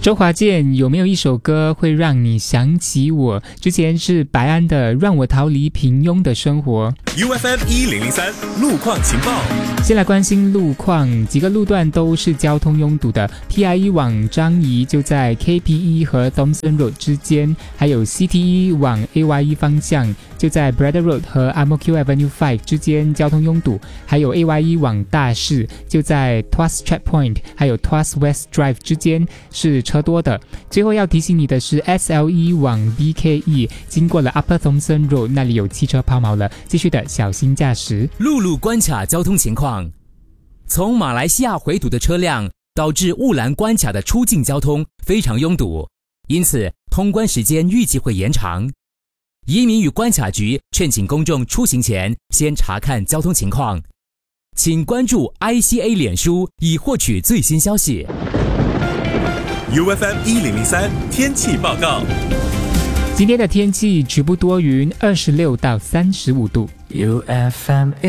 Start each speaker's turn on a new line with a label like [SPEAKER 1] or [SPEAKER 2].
[SPEAKER 1] 周华健有没有一首歌会让你想起我？之前是白安的《让我逃离平庸的生活》。
[SPEAKER 2] UFM 1003路况情报，
[SPEAKER 1] 先来关心路况，几个路段都是交通拥堵的。PIE 往樟宜就在 KPE 和 Thomson Road 之间，还有 CTE 往 AYE 方向就在 Braddon Road 和 Ang-Mo-Kio Avenue 5之间交通拥堵，还有 AYE 往大士就在 Tuas Checkpoint 还有 Tuas West Drive 之间是车多的。最后要提醒你的是 SLE 往 BKE 经过了 Upper Thomson Road， 那里有汽车抛锚了，继续的小心驾驶。
[SPEAKER 3] 陆路关卡交通情况，从马来西亚回堵的车辆导致雾兰关卡的出境交通非常拥堵，因此通关时间预计会延长。移民与关卡局劝请公众出行前先查看交通情况，请关注 ICA 脸书以获取最新消息。
[SPEAKER 2] UFM 1003天气报告。
[SPEAKER 1] 今天的天气局部多云，26到35度。
[SPEAKER 4] UFM